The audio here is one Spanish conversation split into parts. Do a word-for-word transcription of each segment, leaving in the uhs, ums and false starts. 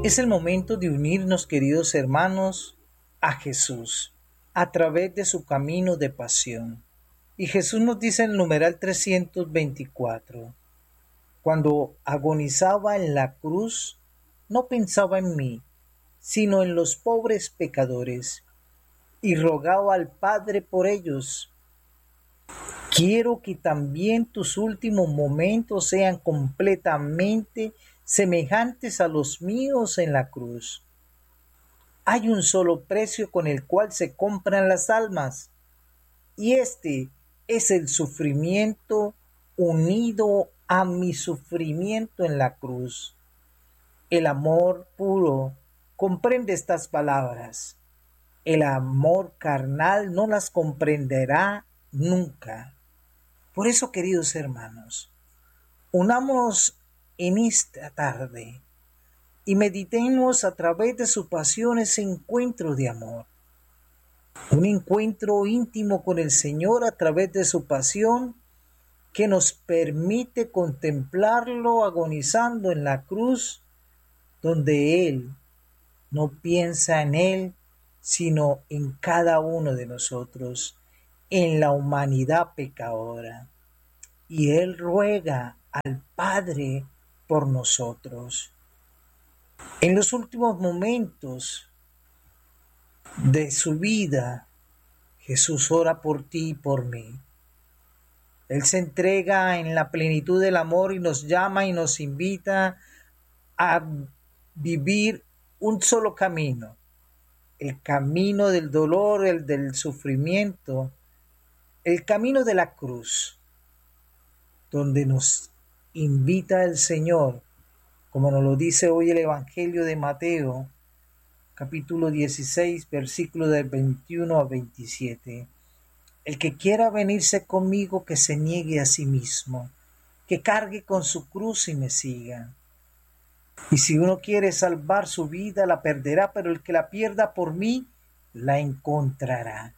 Es el momento de unirnos, queridos hermanos, a Jesús a través de su camino de pasión. Y Jesús nos dice en el numeral trescientos veinticuatro, cuando agonizaba en la cruz, no pensaba en mí, sino en los pobres pecadores, y rogaba al Padre por ellos. Quiero que también tus últimos momentos sean completamente semejantes a los míos en la cruz. Hay un solo precio con el cual se compran las almas, y este es el sufrimiento unido a mi sufrimiento en la cruz. El amor puro comprende estas palabras. El amor carnal no las comprenderá nunca. Por eso, queridos hermanos, unámonos en esta tarde y meditemos a través de su pasión ese encuentro de amor. Un encuentro íntimo con el Señor a través de su pasión que nos permite contemplarlo agonizando en la cruz, donde Él no piensa en Él, sino en cada uno de nosotros, en la humanidad pecadora. Y Él ruega al Padre por nosotros. En los últimos momentos de su vida, Jesús ora por ti y por mí. Él se entrega en la plenitud del amor y nos llama y nos invita a vivir un solo camino, el camino del dolor, el del sufrimiento, el camino de la cruz, donde nos invita el Señor, como nos lo dice hoy el Evangelio de Mateo, capítulo dieciséis, versículos del veintiuno a veintisiete. El que quiera venirse conmigo, que se niegue a sí mismo, que cargue con su cruz y me siga. Y si uno quiere salvar su vida, la perderá, pero el que la pierda por mí, la encontrará.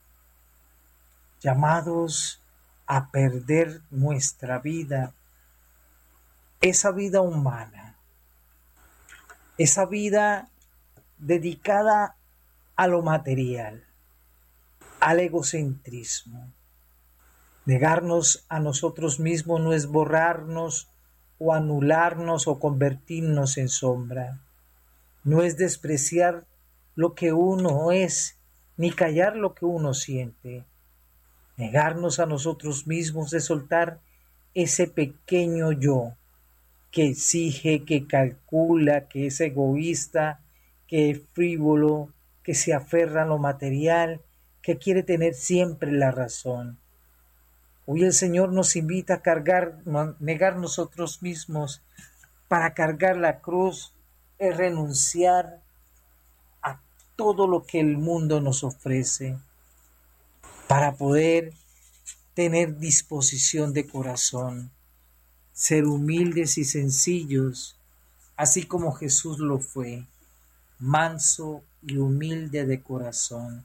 Llamados a perder nuestra vida, esa vida humana, esa vida dedicada a lo material, al egocentrismo. Negarnos a nosotros mismos no es borrarnos o anularnos o convertirnos en sombra. No es despreciar lo que uno es, ni callar lo que uno siente. Negarnos a nosotros mismos es soltar ese pequeño yo que exige, que calcula, que es egoísta, que es frívolo, que se aferra a lo material, que quiere tener siempre la razón. Hoy el Señor nos invita a cargar, negar nosotros mismos. Para cargar la cruz es renunciar a todo lo que el mundo nos ofrece, para poder tener disposición de corazón, ser humildes y sencillos, así como Jesús lo fue, manso y humilde de corazón.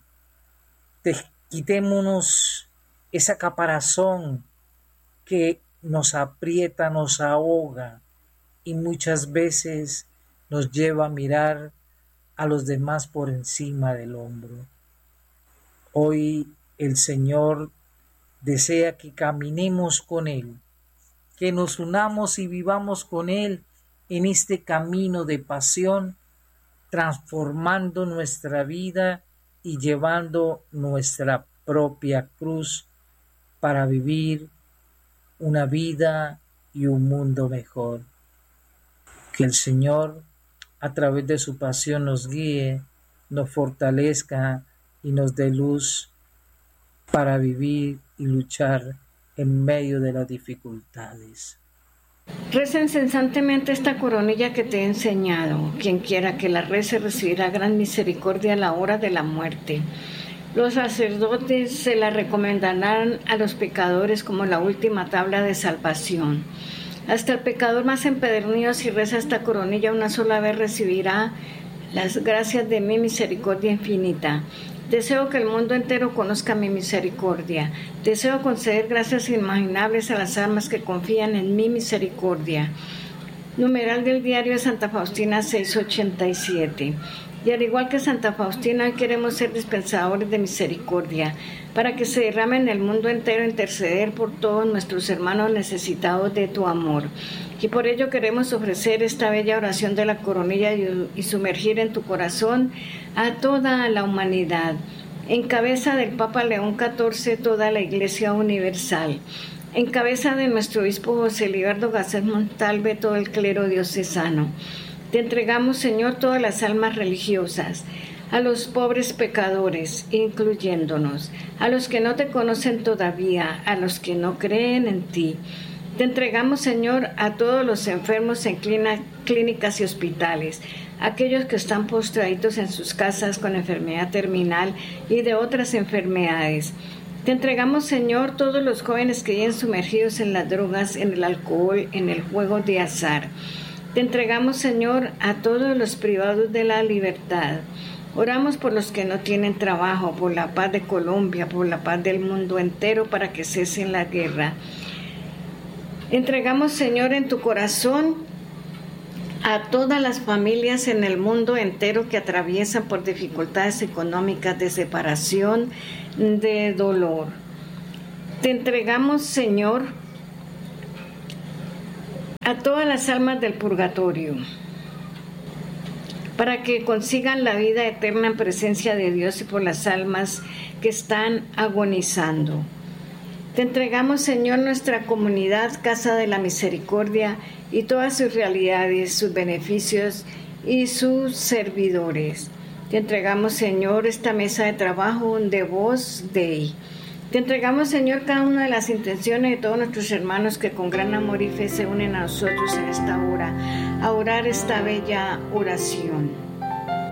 Quitémonos esa caparazón que nos aprieta, nos ahoga y muchas veces nos lleva a mirar a los demás por encima del hombro. Hoy el Señor desea que caminemos con Él, que nos unamos y vivamos con Él en este camino de pasión, transformando nuestra vida y llevando nuestra propia cruz para vivir una vida y un mundo mejor. Que el Señor, a través de su pasión, nos guíe, nos fortalezca y nos dé luz para vivir y luchar en medio de las dificultades. Reza incesantemente esta coronilla que te he enseñado. Quien quiera que la rece recibirá gran misericordia a la hora de la muerte. Los sacerdotes se la recomendarán a los pecadores como la última tabla de salvación. Hasta el pecador más empedernido, si reza esta coronilla una sola vez, recibirá las gracias de mi misericordia infinita. Deseo que el mundo entero conozca mi misericordia. Deseo conceder gracias inimaginables a las almas que confían en mi misericordia. Numeral del diario de Santa Faustina seiscientos ochenta y siete. Y al igual que Santa Faustina, hoy queremos ser dispensadores de misericordia, para que se derrame en el mundo entero interceder por todos nuestros hermanos necesitados de tu amor. Y por ello queremos ofrecer esta bella oración de la coronilla y, y sumergir en tu corazón a toda la humanidad. En cabeza del Papa León catorce, toda la Iglesia Universal. En cabeza de nuestro obispo José Libardo Garcés Montalve, todo el clero diocesano. Te entregamos, Señor, todas las almas religiosas, a los pobres pecadores, incluyéndonos, a los que no te conocen todavía, a los que no creen en ti. Te entregamos, Señor, a todos los enfermos en clínicas y hospitales, aquellos que están postraditos en sus casas con enfermedad terminal y de otras enfermedades. Te entregamos, Señor, todos los jóvenes que viven sumergidos en las drogas, en el alcohol, en el juego de azar. Te entregamos, Señor, a todos los privados de la libertad. Oramos por los que no tienen trabajo, por la paz de Colombia, por la paz del mundo entero, para que cesen la guerra. Entregamos, Señor, en tu corazón a todas las familias en el mundo entero que atraviesan por dificultades económicas, de separación, de dolor. Te entregamos, Señor, a todas las almas del purgatorio, para que consigan la vida eterna en presencia de Dios, y por las almas que están agonizando. Te entregamos, Señor, nuestra comunidad, Casa de la Misericordia, y todas sus realidades, sus beneficios y sus servidores. Te entregamos, Señor, esta mesa de trabajo de Voz Dei. Te entregamos, Señor, cada una de las intenciones de todos nuestros hermanos que con gran amor y fe se unen a nosotros en esta hora, a orar esta bella oración.